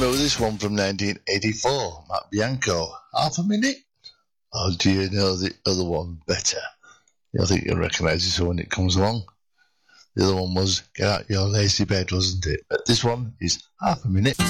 know this one from 1984, Matt Bianco, Half a Minute? Or do you know the other one better? I think you'll recognise this one when it comes along. The other one was Get Out Your Lazy Bed, wasn't it? But this one is Half a Minute.